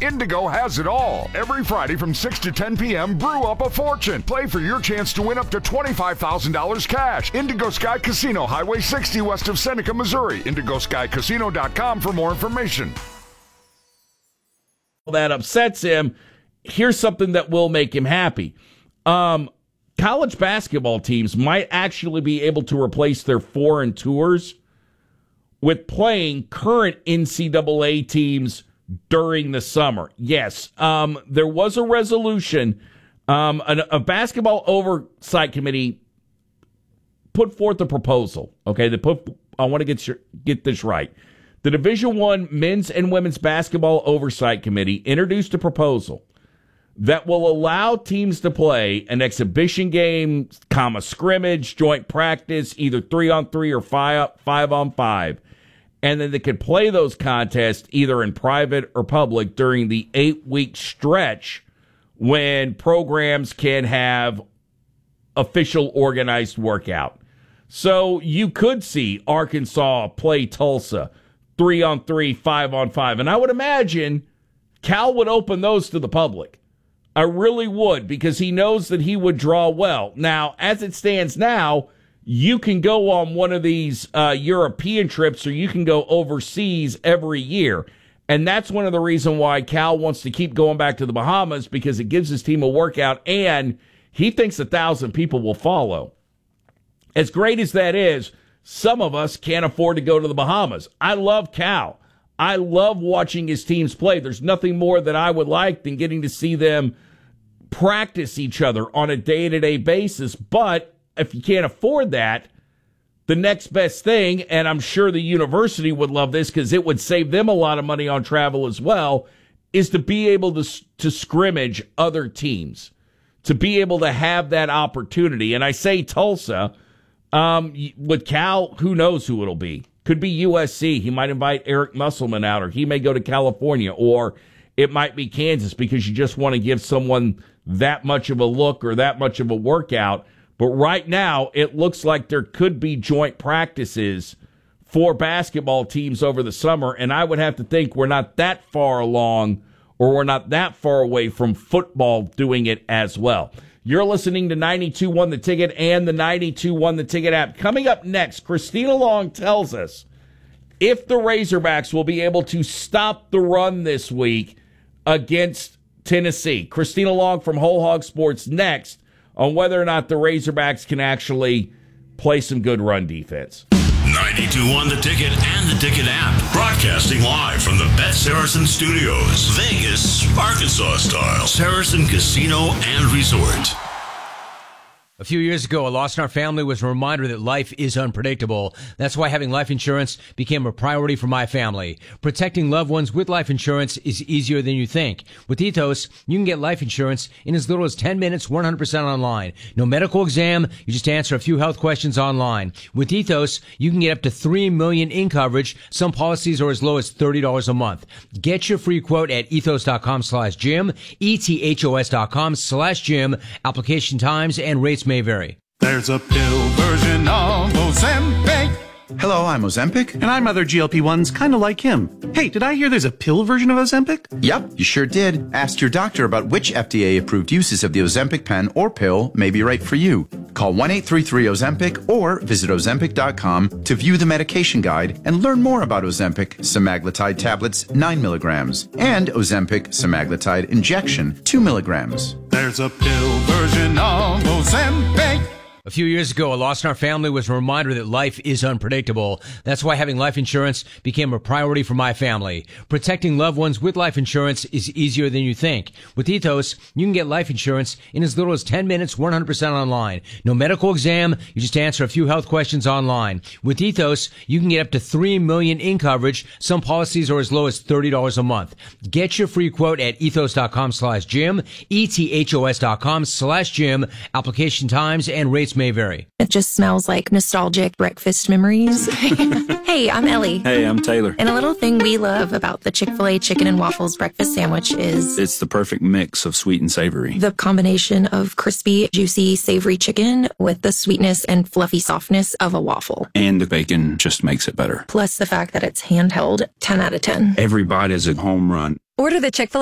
Indigo has it all. Every Friday from 6 to 10 p.m., brew up a fortune. Play for your chance to win up to $25,000 cash. Indigo Sky Casino, Highway 60 west of Seneca, Missouri. IndigoSkyCasino.com for more information. That upsets him. Here's something that will make him happy. College basketball teams might actually be able to replace their foreign tours with playing current NCAA teams during the summer. Yes, there was a resolution. A basketball oversight committee put forth a proposal. Okay, I want to get this right. The Division I Men's and Women's Basketball Oversight Committee introduced a proposal that will allow teams to play an exhibition game, scrimmage, joint practice, either 3-on-3 or 5-on-5, and then they could play those contests either in private or public during the 8-week stretch when programs can have official organized workout. So you could see Arkansas play Tulsa 3-on-3, 5-on-5, and I would imagine Cal would open those to the public. I really would, because he knows that he would draw well. Now, as it stands now, you can go on one of these European trips, or you can go overseas every year. And that's one of the reasons why Cal wants to keep going back to the Bahamas, because it gives his team a workout, and he thinks 1,000 people will follow. As great as that is, some of us can't afford to go to the Bahamas. I love Cal. I love watching his teams play. There's nothing more that I would like than getting to see them practice each other on a day-to-day basis. But if you can't afford that, the next best thing, and I'm sure the university would love this because it would save them a lot of money on travel as well, is to be able to scrimmage other teams, to be able to have that opportunity. And I say Tulsa, with Cal, who knows who it'll be. Could be USC. He might invite Eric Musselman out, or he may go to California, or it might be Kansas, because you just want to give someone that much of a look or that much of a workout. But right now, it looks like there could be joint practices for basketball teams over the summer, and I would have to think we're not that far along, or we're not that far away from football doing it as well. You're listening to 92.1 The Ticket and the 92.1 The Ticket app. Coming up next, Christina Long tells us if the Razorbacks will be able to stop the run this week against Tennessee. Christina Long from Whole Hog Sports next on whether or not the Razorbacks can actually play some good run defense. 92.1 The Ticket and the Ticket app. Broadcasting live from the Bet Saracen Studios. Vegas, Arkansas style. Saracen Casino and Resort. A few years ago, a loss in our family was a reminder that life is unpredictable. That's why having life insurance became a priority for my family. Protecting loved ones with life insurance is easier than you think. With Ethos, you can get life insurance in as little as 10 minutes, 100% online. No medical exam, you just answer a few health questions online. With Ethos, you can get up to $3 million in coverage. Some policies are as low as $30 a month. Get your free quote at ethos.com/Jim, ethos.com/Jim. Application times and rates may vary. There's a pill version of Ozempic. Hello, I'm Ozempic. And I'm other GLP-1s kind of like him. Hey, did I hear there's a pill version of Ozempic? Yep, you sure did. Ask your doctor about which FDA-approved uses of the Ozempic pen or pill may be right for you. Call 1-833-OZEMPIC or visit Ozempic.com to view the medication guide and learn more about Ozempic semaglutide tablets 9 milligrams and Ozempic semaglutide injection 2 milligrams. There's a pill version of Ozempic. A few years ago, a loss in our family was a reminder that life is unpredictable. That's why having life insurance became a priority for my family. Protecting loved ones with life insurance is easier than you think. With Ethos, you can get life insurance in as little as 10 minutes, 100% online. No medical exam, you just answer a few health questions online. With Ethos, you can get up to $3 million in coverage. Some policies are as low as $30 a month. Get your free quote at ethos.com/Jim, ethos.com/Jim. Application times and rates may vary. It just smells like nostalgic breakfast memories. Hey, I'm Ellie. Hey, I'm Taylor. And a little thing we love about the Chick-fil-A chicken and waffles breakfast sandwich is it's the perfect mix of sweet and savory. The combination of crispy, juicy, savory chicken with the sweetness and fluffy softness of a waffle. And the bacon just makes it better. Plus the fact that it's handheld, 10 out of 10. Every bite is a home run. Order the Chick-fil-A